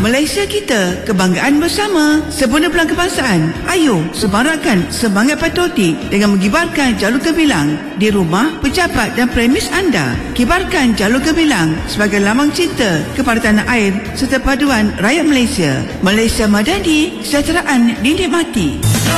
Malaysia kita, kebanggaan bersama. Sempurna Pelan Kebangsaan. Ayo, semarakkan semangat patriotik dengan mengibarkan jalur gemilang di rumah, pejabat dan premis anda. Kibarkan jalur gemilang sebagai lambang cinta kepada tanah air serta paduan rakyat Malaysia. Malaysia madani, kesejahteraan dinikmati.